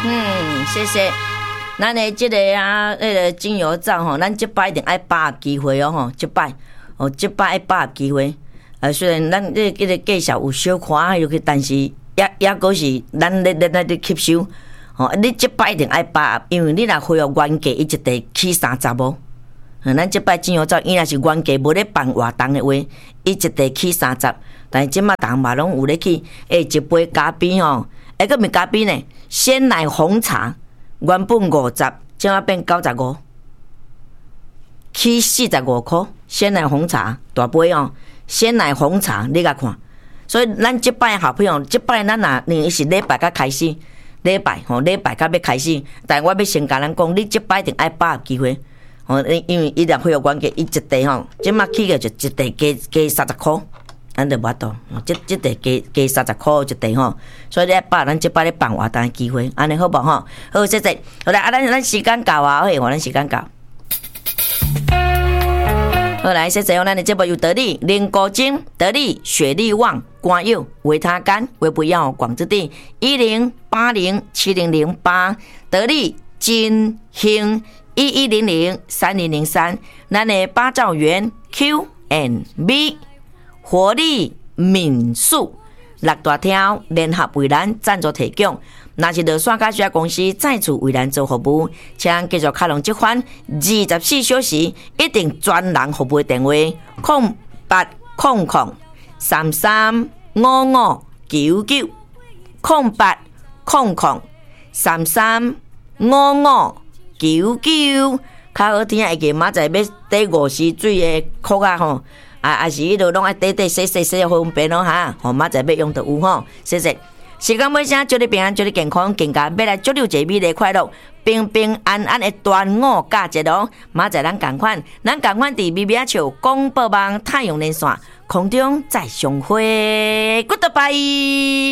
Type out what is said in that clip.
谢谢。咱的这个啊，那个精油皂吼，咱这摆一定爱把握机会哦吼，这摆爱把握机会。虽然咱这个介绍有小可有去，但是也个是咱咧吸收。哦，你这摆一定爱把握，因为你若恢复原价，伊一地起30无。咱这摆精油皂，伊若是原价无咧办活动的话，伊一地起30。但是即马人嘛拢有咧去，一杯咖啡吼，个咪咖啡呢？鲜奶红茶原本50，即马变95，起45块。鲜奶红茶大杯哦，鲜奶红茶你甲看。所以咱即摆好朋友，即摆咱若是礼拜甲开始。礼拜甲要开始，但我要先甲咱讲，你即摆一定爱把握机会，因为伊若会有原价，伊一地吼，即马起个就一地加30块，咱就无法度，即地加30块一地吼，所以你爱把握咱即摆咧办活动的机会，安尼好无吼？好，谢谢。好来，咱时间到啊，咱时间到。好来，谢谢咱的节目有得力、灵高精、得力、血力旺、瓜柚、维他肝、维不药、广之地10807008，得力金兴11003003，咱的八兆元 Q&B 活力民宿6大条联合为咱赞助提供。若是落线甲需要公司再次为咱做服务，请继续开通这款24小时一定专人服务电话0800335599 0800335599。较好听会记明仔载要滴5时水的壳啊吼，也是迄落拢爱滴洗方便咯哈，吼明仔载要用就有吼，谢谢。时间尾声，祝你平安，祝你健康，更加要来祝你一个美丽快乐、平平安安的端午佳节咯！明仔咱同款伫美美笑广播网太阳连线空中再相会 ，Goodbye。